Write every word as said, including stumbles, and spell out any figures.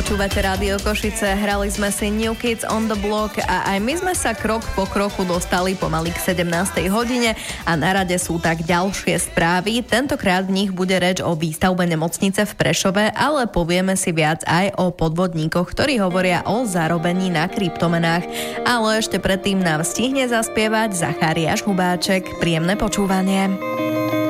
Počúvate Rádio Košice, hrali sme si New Kids on the Block a aj my sme sa krok po kroku dostali pomaly k sedemnástej hodine a na rade sú tak ďalšie správy. Tentokrát v nich bude reč o výstavbe nemocnice v Prešove, ale povieme si viac aj o podvodníkoch, ktorí hovoria o zarobení na kryptomenách. Ale ešte predtým nám stihne zaspievať Zachariáš Hubáček. Príjemné počúvanie.